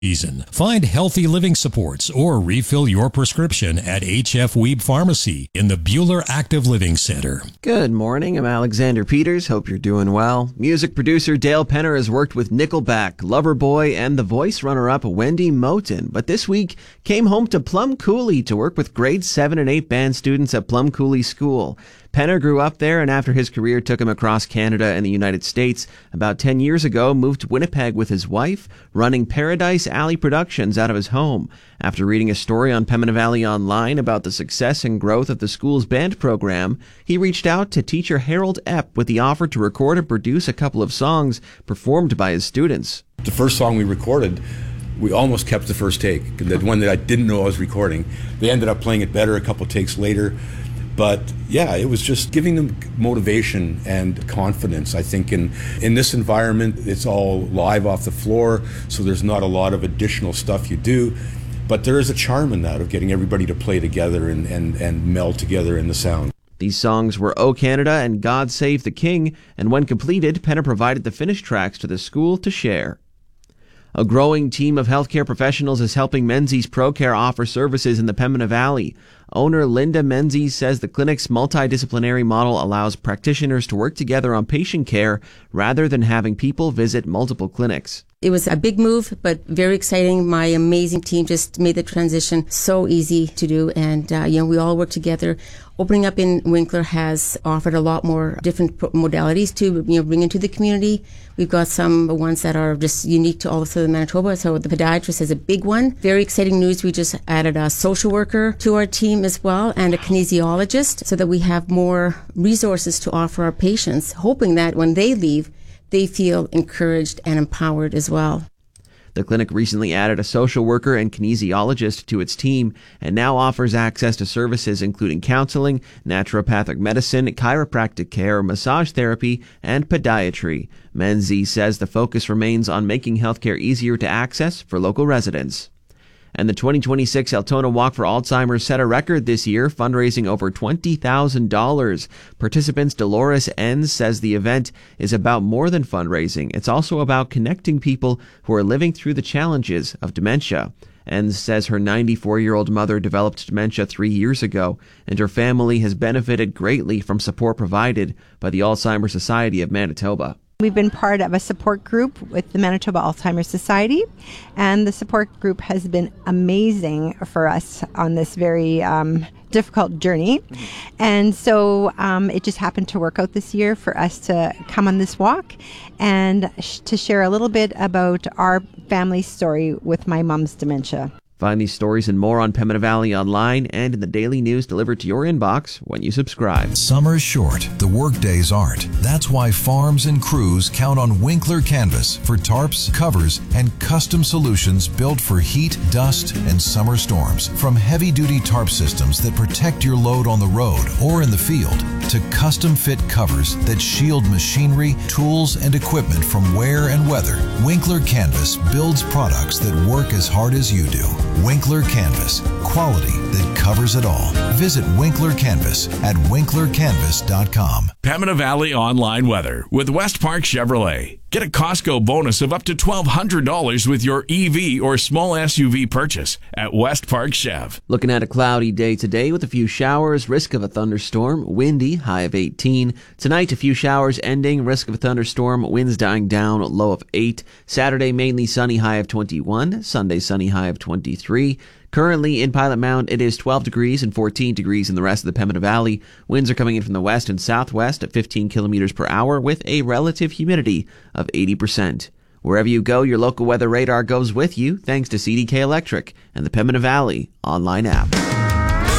season. Find healthy living supports or refill your prescription at HF Weeb Pharmacy in the Bueller Active Living Center. Good morning. I'm Alexander Peters. Hope you're doing well. Music producer Dale Penner has worked with Nickelback, Loverboy, and The Voice runner-up Wendy Moten, but this week came home to Plum Coulee to work with grades 7 and 8 band students at Plum Coulee School. Penner grew up there, and after his career took him across Canada and the United States, about 10 years ago moved to Winnipeg with his wife, running Paradise Alley Productions out of his home. After reading a story on Pembina Valley Online about the success and growth of the school's band program, he reached out to teacher Harold Epp with the offer to record and produce a couple of songs performed by his students. The first song we recorded, we almost kept the first take, the one that I didn't know I was recording. They ended up playing it better a couple takes later. But yeah, it was just giving them motivation and confidence. I think in this environment, it's all live off the floor, so there's not a lot of additional stuff you do. But there is a charm in that of getting everybody to play together and meld together in the sound. These songs were "O Canada" and "God Save the King," and when completed, Penner provided the finished tracks to the school to share. A growing team of healthcare professionals is helping Menzies ProCare offer services in the Pembina Valley. Owner Linda Menzies says the clinic's multidisciplinary model allows practitioners to work together on patient care rather than having people visit multiple clinics. It was a big move, but very exciting. My amazing team just made the transition so easy to do, and we all work together. Opening up in Winkler has offered a lot more different modalities to bring into the community. We've got some ones that are just unique to all of Southern Manitoba. So the podiatrist is a big one. Very exciting news. We just added a social worker to our team as well, and a kinesiologist, so that we have more resources to offer our patients, hoping that when they leave, they feel encouraged and empowered as well. The clinic recently added a social worker and kinesiologist to its team and now offers access to services including counseling, naturopathic medicine, chiropractic care, massage therapy, and podiatry. Menzies says the focus remains on making healthcare easier to access for local residents. And the 2026 Altona Walk for Alzheimer's set a record this year, fundraising over $20,000. Participants Dolores Enns says the event is about more than fundraising. It's also about connecting people who are living through the challenges of dementia. Enns says her 94-year-old mother developed dementia 3 years ago, and her family has benefited greatly from support provided by the Alzheimer's Society of Manitoba. We've been part of a support group with the Manitoba Alzheimer's Society, and the support group has been amazing for us on this very difficult journey. And so it just happened to work out this year for us to come on this walk and to share a little bit about our family story with my mom's dementia. Find these stories and more on Pembina Valley Online and in the daily news delivered to your inbox when you subscribe. Summer's short, the work days aren't. That's why farms and crews count on Winkler Canvas for tarps, covers, and custom solutions built for heat, dust, and summer storms. From heavy-duty tarp systems that protect your load on the road or in the field, to custom-fit covers that shield machinery, tools, and equipment from wear and weather, Winkler Canvas builds products that work as hard as you do. Winkler Canvas, quality that covers it all. Visit Winkler Canvas at winklercanvas.com. Pembina Valley Online Weather with West Park Chevrolet. Get a Costco bonus of up to $1,200 with your EV or small SUV purchase at West Park Chev. Looking at a cloudy day today with a few showers, risk of a thunderstorm, windy, high of 18. Tonight, a few showers ending, risk of a thunderstorm, winds dying down, low of 8. Saturday, mainly sunny, high of 21. Sunday, sunny, high of 23. Currently in Pilot Mound, it is 12 degrees and 14 degrees in the rest of the Pembina Valley. Winds are coming in from the west and southwest at 15 kilometers per hour with a relative humidity of 80%. Wherever you go, your local weather radar goes with you thanks to CDK Electric and the Pembina Valley online app.